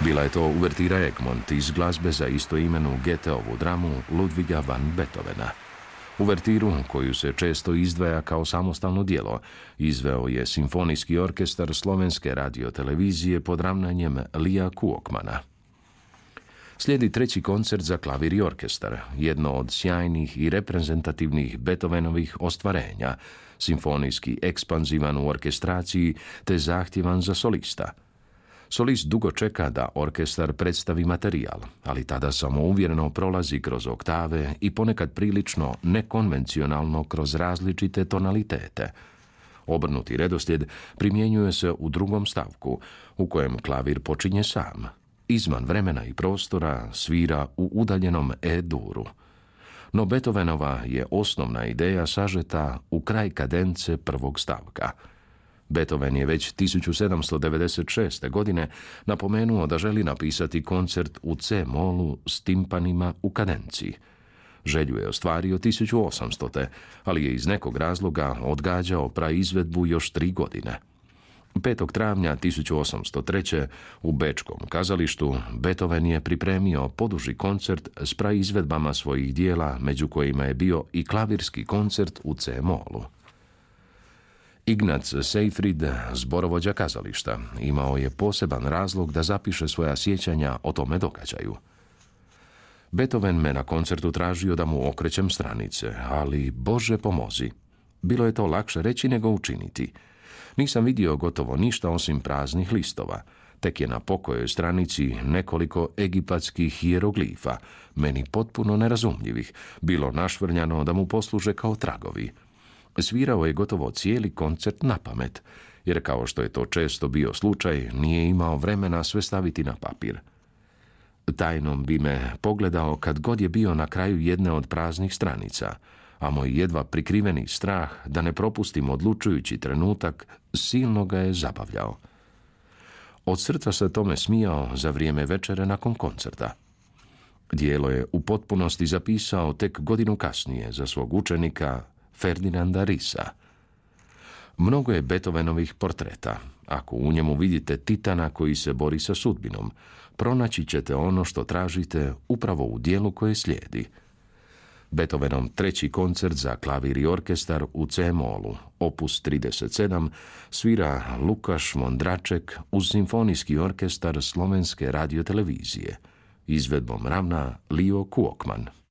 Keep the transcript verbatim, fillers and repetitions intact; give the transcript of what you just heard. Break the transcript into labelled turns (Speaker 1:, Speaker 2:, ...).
Speaker 1: Bila je to uvertira Egmont iz glazbe za istoimenu Goetheovu dramu Ludwiga van Beethovena. Uvertiru, koju se često izdvaja kao samostalno djelo, izveo je Simfonijski orkestar Slovenske radiotelevizije pod ravnanjem Lija Kuokmana. Slijedi treći koncert za klavir i orkestar, jedno od sjajnih i reprezentativnih Beethovenovih ostvarenja, simfonijski ekspanzivan u orkestraciji te zahtjevan za solista. Solist dugo čeka da orkestar predstavi materijal, ali tada samouvjereno prolazi kroz oktave i ponekad prilično nekonvencionalno kroz različite tonalitete. Obrnuti redoslijed primjenjuje se u drugom stavku, u kojem klavir počinje sam. Izvan vremena i prostora svira u udaljenom E-duru. No Beethovenova je osnovna ideja sažeta u kraj kadence prvog stavka. Beethoven je već tisuću sedamsto devedeset šeste. godine napomenuo da želi napisati koncert u C-molu s timpanima u kadenciji. Želju je ostvario tisuću osamstote. ali je iz nekog razloga odgađao praizvedbu još tri godine. petog travnja tisuću osamsto treće. u Bečkom kazalištu Beethoven je pripremio poduži koncert s praizvedbama svojih dijela, među kojima je bio i klavirski koncert u C-molu. Ignaz Seyfried, zborovođa kazališta, imao je poseban razlog da zapiše svoja sjećanja o tome događaju. Beethoven me na koncertu tražio da mu okrećem stranice, ali Bože pomozi. Bilo je to lakše reći nego učiniti. Nisam vidio gotovo ništa osim praznih listova. Tek je na pokojoj stranici nekoliko egipatskih hijeroglifa, meni potpuno nerazumljivih, bilo našvrljano da mu posluže kao tragovi. Svirao je gotovo cijeli koncert na pamet, jer kao što je to često bio slučaj, nije imao vremena sve staviti na papir. Tajnom bi me pogledao kad god je bio na kraju jedne od praznih stranica, a moj jedva prikriveni strah da ne propustim odlučujući trenutak silno ga je zabavljao. Od srca se tome smijao za vrijeme večere nakon koncerta. Dijelo je u potpunosti zapisao tek godinu kasnije za svog učenika Ferdinanda Risa. Mnogo je Beethovenovih portreta. Ako u njemu vidite titana koji se bori sa sudbinom, pronaći ćete ono što tražite upravo u dijelu koje slijedi. Beethovenov treći koncert za klavir i orkestar u C-molu, opus trideset sedam, svira Lukaš Vondraček uz Simfonijski orkestar Slovenske radiotelevizije. Izvedbom ravna Lio Kuokman.